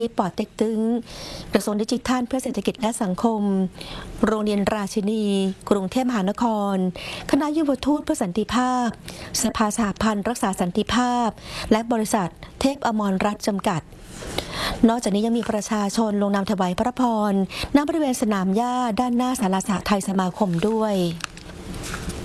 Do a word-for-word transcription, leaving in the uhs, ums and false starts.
ปอเต็กตึงกระทรวงดิจิทัลเพื่อเศรษฐกิจและสังคมโรงเรียนราชินีกรุงเทพมหานครคณะยุวทูตเพื่อสันติภาพสภาสหพันธ์รักษาสันติภาพและบริษัทเทพอมรรัตน์จำกัดนอกจากนี้ยังมีประชาชนลงนามถวายพระพรณณบริเวณสนามหญ้าด้านหน้าศาลาสหไทยสมาคมด้วย